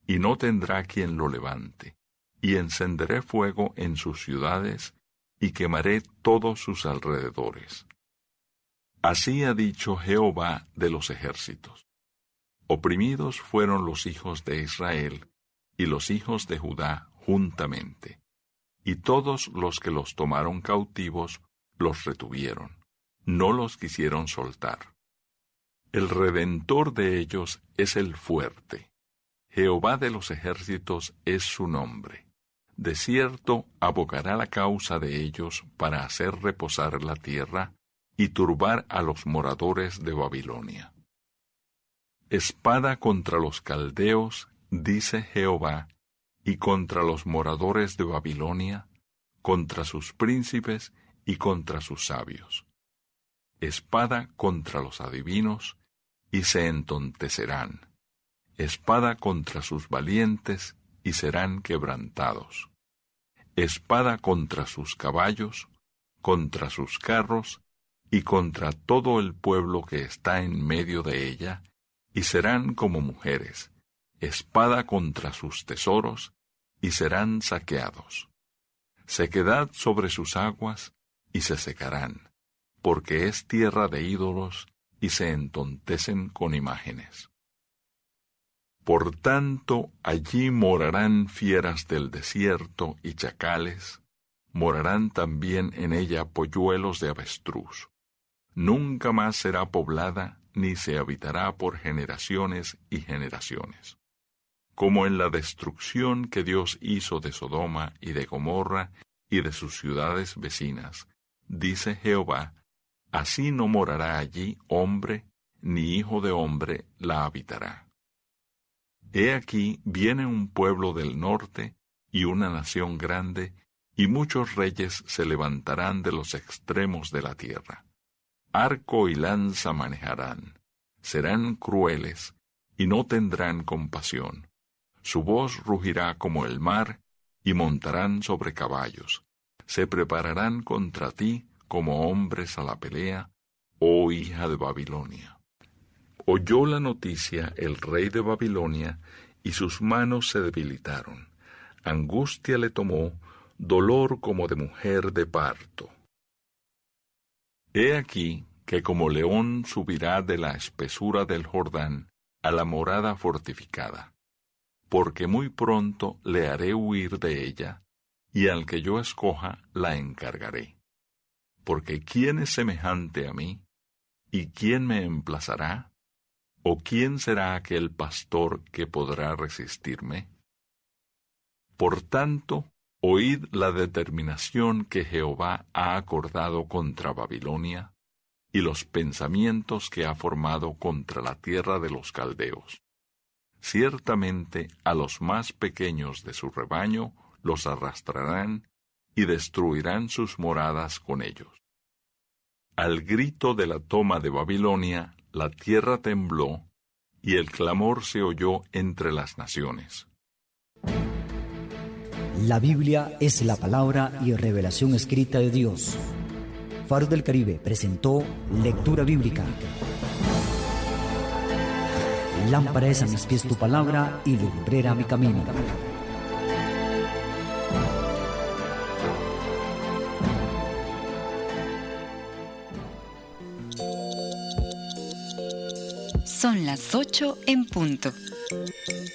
y no tendrá quien lo levante, y encenderé fuego en sus ciudades, y quemaré todos sus alrededores. Así ha dicho Jehová de los ejércitos. Oprimidos fueron los hijos de Israel, y los hijos de Judá juntamente, y todos los que los tomaron cautivos los retuvieron, no los quisieron soltar. El Redentor de ellos es el fuerte. Jehová de los ejércitos es su nombre. De cierto abocará la causa de ellos para hacer reposar la tierra y turbar a los moradores de Babilonia. Espada contra los caldeos, dice Jehová, y contra los moradores de Babilonia, contra sus príncipes y contra sus sabios. Espada contra los adivinos, y se entontecerán. Espada contra sus valientes, y serán quebrantados. Espada contra sus caballos, contra sus carros, y contra todo el pueblo que está en medio de ella, y serán como mujeres. Espada contra sus tesoros, y serán saqueados. Sequedad sobre sus aguas, y se secarán, porque es tierra de ídolos, y se entontecen con imágenes. Por tanto, allí morarán fieras del desierto y chacales, morarán también en ella polluelos de avestruz. Nunca más será poblada, ni se habitará por generaciones y generaciones. Como en la destrucción que Dios hizo de Sodoma y de Gomorra y de sus ciudades vecinas, dice Jehová, así no morará allí hombre, ni hijo de hombre la habitará. He aquí viene un pueblo del norte y una nación grande, y muchos reyes se levantarán de los extremos de la tierra. Arco y lanza manejarán, serán crueles, y no tendrán compasión. Su voz rugirá como el mar, y montarán sobre caballos. Se prepararán contra ti como hombres a la pelea, oh hija de Babilonia. Oyó la noticia el rey de Babilonia, y sus manos se debilitaron. Angustia le tomó, dolor como de mujer de parto. He aquí que como león subirá de la espesura del Jordán a la morada fortificada, porque muy pronto le haré huir de ella, y al que yo escoja la encargaré. Porque ¿quién es semejante a mí? ¿Y quién me emplazará? ¿O quién será aquel pastor que podrá resistirme? Por tanto, oíd la determinación que Jehová ha acordado contra Babilonia, y los pensamientos que ha formado contra la tierra de los caldeos. Ciertamente a los más pequeños de su rebaño los arrastrarán, y destruirán sus moradas con ellos. Al grito de la toma de Babilonia, la tierra tembló, y el clamor se oyó entre las naciones. La Biblia es la palabra y revelación escrita de Dios. Faro del Caribe presentó Lectura Bíblica. Lámpara es a mis pies tu palabra y lumbrera mi camino. Son las 8 en punto.